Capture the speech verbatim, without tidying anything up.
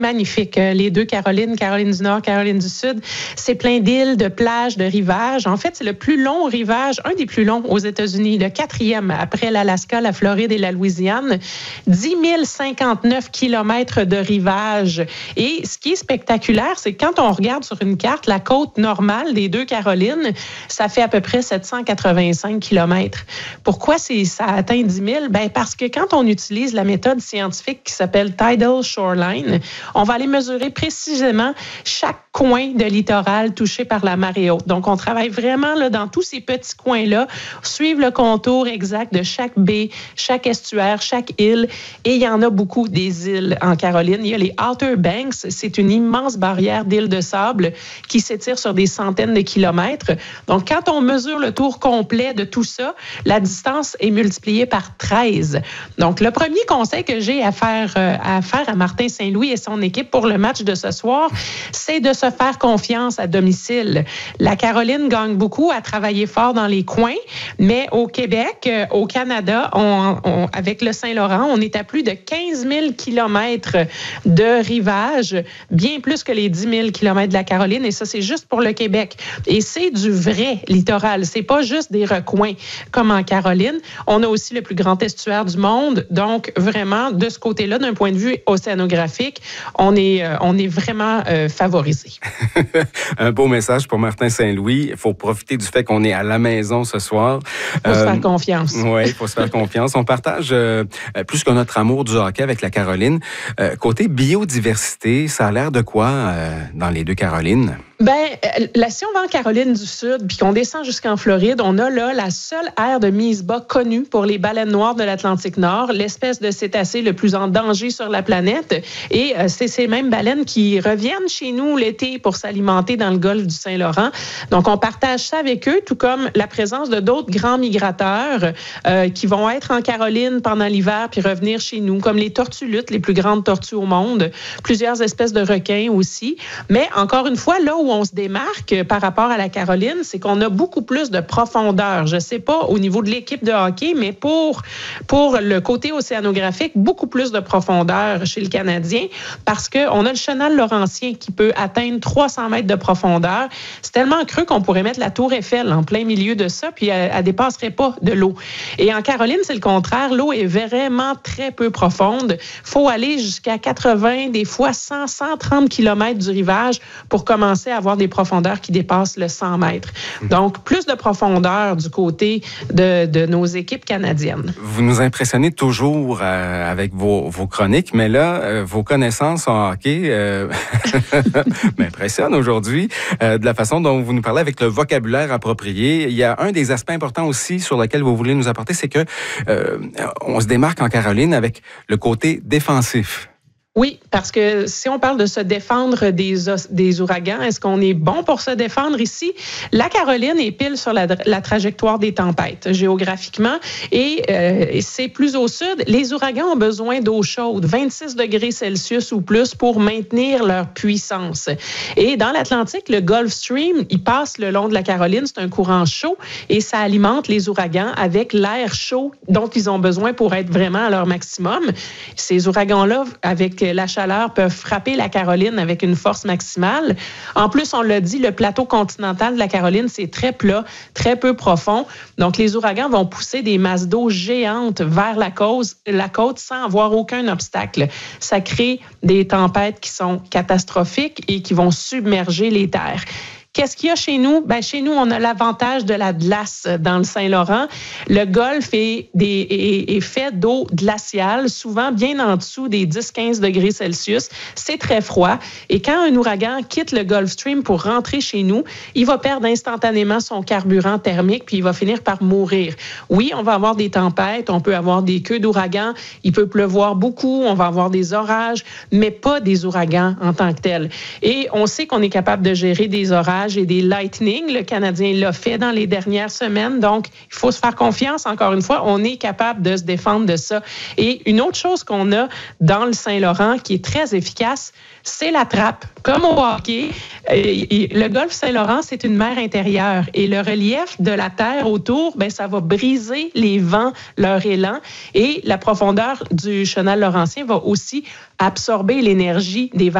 Magnifique. Les deux Carolines, Caroline du Nord, Caroline du Sud, c'est plein d'îles, de plages, de rivages. En fait, c'est le plus long rivage, un des plus longs aux États-Unis, le quatrième après l'Alaska, la Floride et la Louisiane. dix mille cinquante-neuf kilomètres de rivage. Et ce qui est spectaculaire, c'est que quand on regarde sur une carte la côte normale des deux Carolines, ça fait à peu près sept cent quatre-vingt-cinq kilomètres. Pourquoi c'est, ça atteint dix mille? Ben parce que quand on utilise la méthode scientifique qui s'appelle Tidal Shoreline, on va aller mesurer précisément chaque coin de littoral touché par la marée haute. Donc, on travaille vraiment là, dans tous ces petits coins-là, suivre le contour exact de chaque baie, chaque estuaire, chaque île. Et il y en a beaucoup des îles en Caroline. Il y a les Outer Banks. C'est une immense barrière d'îles de sable qui s'étire sur des centaines de kilomètres. Donc, quand on mesure le tour complet de tout ça, la distance est multipliée par treize. Donc, le premier conseil que j'ai à faire, euh, à faire à Martin Saint-Louis et son équipe pour le match de ce soir, c'est de se faire confiance à domicile. La Caroline gagne beaucoup à travailler fort dans les coins, mais au Québec, euh, au Canada, on, on, avec le Saint-Laurent, on est à plus de quinze mille kilomètres de rivage, bien plus que les dix mille kilomètres de la Caroline, et ça, c'est juste pour le Québec. Et c'est du vrai littoral, c'est pas juste des recoins comme en Caroline. On a aussi le plus grand estuaire du monde, donc vraiment, de ce côté-là, d'un point de vue océanographique, on est, euh, on est vraiment euh, favorisé. Un beau message pour Martin Saint-Louis. Il faut profiter du fait qu'on est à la maison ce soir. Il faut euh, se faire confiance. Oui, il faut se faire confiance. On partage euh, plus que notre amour du hockey avec la Caroline. Euh, côté biodiversité, ça a l'air de quoi euh, dans les deux Carolines? Ben, là, si on va en Caroline du Sud puis qu'on descend jusqu'en Floride, on a là la seule aire de mise bas connue pour les baleines noires de l'Atlantique Nord, l'espèce de cétacé le plus en danger sur la planète. Et euh, c'est ces mêmes baleines qui reviennent chez nous l'été pour s'alimenter dans le golfe du Saint-Laurent. Donc, on partage ça avec eux, tout comme la présence de d'autres grands migrateurs euh, qui vont être en Caroline pendant l'hiver puis revenir chez nous, comme les tortues luttes, les plus grandes tortues au monde, plusieurs espèces de requins aussi. Mais encore une fois, là où on se démarque par rapport à la Caroline, c'est qu'on a beaucoup plus de profondeur. Je ne sais pas au niveau de l'équipe de hockey, mais pour, pour le côté océanographique, beaucoup plus de profondeur chez le Canadien parce qu'on a le chenal laurentien qui peut atteindre trois cents mètres de profondeur. C'est tellement creux qu'on pourrait mettre la tour Eiffel en plein milieu de ça, puis elle ne dépasserait pas de l'eau. Et en Caroline, c'est le contraire. L'eau est vraiment très peu profonde. Il faut aller jusqu'à quatre-vingts, des fois cent, cent trente kilomètres du rivage pour commencer à avoir des profondeurs qui dépassent le cent mètres. Donc, plus de profondeur du côté de, de nos équipes canadiennes. Vous nous impressionnez toujours euh, avec vos, vos chroniques, mais là, euh, vos connaissances en hockey euh, m'impressionnent aujourd'hui euh, de la façon dont vous nous parlez avec le vocabulaire approprié. Il y a un des aspects importants aussi sur lequel vous voulez nous apporter, c'est que euh, on se démarque en Caroline avec le côté défensif. Oui, parce que si on parle de se défendre des, des ouragans, est-ce qu'on est bon pour se défendre ici? La Caroline est pile sur la, la trajectoire des tempêtes, géographiquement, et euh, c'est plus au sud. Les ouragans ont besoin d'eau chaude, vingt-six degrés Celsius ou plus, pour maintenir leur puissance. Et dans l'Atlantique, le Gulf Stream, il passe le long de la Caroline, c'est un courant chaud, et ça alimente les ouragans avec l'air chaud dont ils ont besoin pour être vraiment à leur maximum. Ces ouragans-là, avec la chaleur, peuvent frapper la Caroline avec une force maximale. En plus, on l'a dit, le plateau continental de la Caroline, c'est très plat, très peu profond. Donc, les ouragans vont pousser des masses d'eau géantes vers la côte, la côte sans avoir aucun obstacle. Ça crée des tempêtes qui sont catastrophiques et qui vont submerger les terres. Qu'est-ce qu'il y a chez nous? Ben, chez nous, on a l'avantage de la glace dans le Saint-Laurent. Le golfe est, des, est, est fait d'eau glaciale, souvent bien en dessous des dix à quinze degrés Celsius. C'est très froid. Et quand un ouragan quitte le Gulf Stream pour rentrer chez nous, il va perdre instantanément son carburant thermique, puis il va finir par mourir. Oui, on va avoir des tempêtes, on peut avoir des queues d'ouragans, il peut pleuvoir beaucoup, on va avoir des orages, mais pas des ouragans en tant que tels. Et on sait qu'on est capable de gérer des orages orages et des lightning. Le Canadien l'a fait dans les dernières semaines. Donc, il faut se faire confiance. Encore une fois, on est capable de se défendre de ça. Et une autre chose qu'on a dans le Saint-Laurent qui est très efficace, c'est la trappe. Comme au hockey, le golfe Saint-Laurent, c'est une mer intérieure. Et le relief de la terre autour, ben, ça va briser les vents, leur élan. Et la profondeur du chenal laurentien va aussi absorber l'énergie des vagues